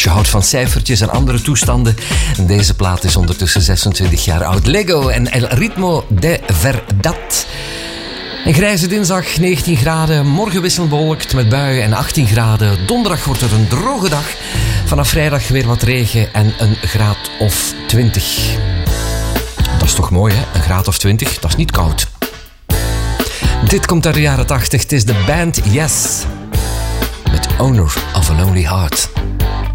je houdt van cijfertjes en andere toestanden. Deze plaat is ondertussen 26 jaar oud. Lego en El Ritmo de Verdad. Een grijze dinsdag, 19 graden. Morgen wisselbewolkt met buien en 18 graden. Donderdag wordt het een droge dag. Vanaf vrijdag weer wat regen en een graad of 20. Dat is toch mooi, hè? Een graad of 20, dat is niet koud. Dit komt uit de jaren 80. Het is de band Yes. Met Owner of a Lonely Heart.